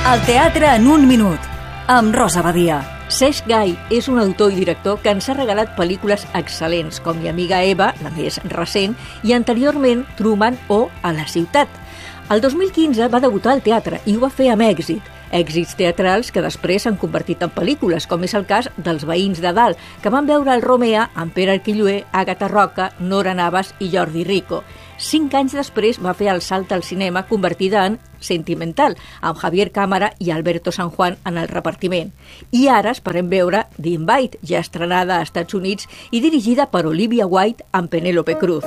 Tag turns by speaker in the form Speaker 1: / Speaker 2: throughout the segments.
Speaker 1: El teatre en un minut, amb Rosa Badia.
Speaker 2: Cesc Gai és un autor i director que ens ha regalat pel·lícules excel·lents, com Mi amiga Eva, la més recent, i anteriorment Truman o A la ciutat. El 2015 va debutar al teatre i ho va fer amb èxit. Èxits teatrals que després s'han convertit en pel·lícules, com és el cas dels Veïns de Dalt, que van veure el Romea amb Pere Arquilloé, Àgata Roca, Nora Navas i Jordi Rico. 5 anys després va fer el salt al cinema convertida en Sentimental, amb Javier Cámara i Alberto San Juan en el repartiment. I ara esperem veure The Invite, ja estrenada als Estats Units i dirigida per Olivia Wilde amb Penélope Cruz.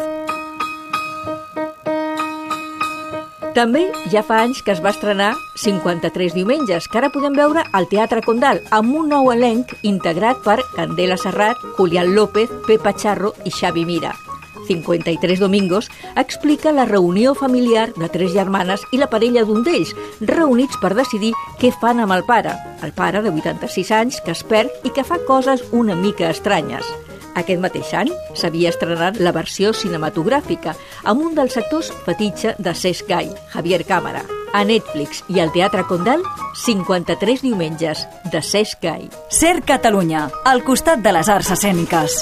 Speaker 2: També ja fa anys que es va estrenar 53 diumenges, que ara podem veure al Teatre Condal, amb un nou elenc integrat per Candela Serrat, Julián López, Pepa Charro i Xavi Mira. 53 domingos explica la reunió familiar de 3 germanes i la parella d'un d'ells, reunits per decidir què fan amb el pare de 86 anys que es perd i que fa coses una mica estranyes. Aquest mateix any s'havia estrenat la versió cinematogràfica amb un dels actors fetitxe de Cesc Gai, Javier Cámara. A Netflix i al Teatre Condal, 53 diumenges de Cesc Gai.
Speaker 1: Ser Catalunya, al costat de les arts escèniques.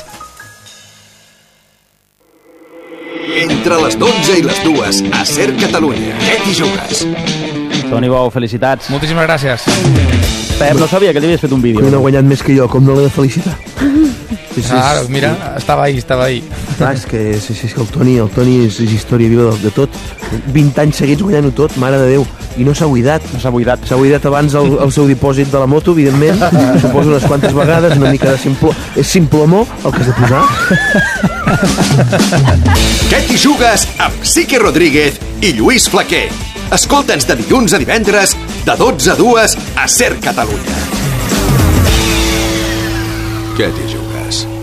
Speaker 3: Entre les 12 i les 2 a Ser Catalunya. Què t'hi jugues?
Speaker 4: Toni Bou, felicitats.
Speaker 5: Moltíssimes gràcies.
Speaker 4: Pep, no sabia que t'havies fet un vídeo.
Speaker 6: Que no ha guanyat més que jo, com no l'he de felicitar?
Speaker 5: Claro, mira, estava ahí.
Speaker 6: Clar, és que el Toni és història viva de tot. 20 anys seguits guanyant-ho tot, mare de Déu. I no s'ha buidat. S'ha buidat abans el seu dipòsit de la moto, evidentment. Suposo unes quantes vegades, una mica de simpló. És simplomó el que has de posar.
Speaker 3: Què t'hi jugues amb Sique Rodríguez i Lluís Flaquer? Escolta'ns de dilluns a divendres, de 12 a 2 a Ser Catalunya. Què t'hi jugues?